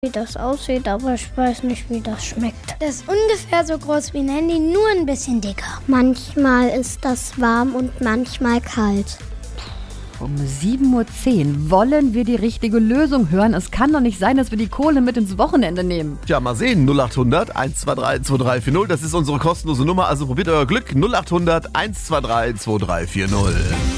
wie das aussieht, aber ich weiß nicht, wie das schmeckt. Das ist ungefähr so groß wie ein Handy, nur ein bisschen dicker. Manchmal ist das warm und manchmal kalt. Um 7:10 Uhr wollen wir die richtige Lösung hören. Es kann doch nicht sein, dass wir die Kohle mit ins Wochenende nehmen. Tja, mal sehen. 0800 123 2340. Das ist unsere kostenlose Nummer. Also probiert euer Glück. 0800 123 2340.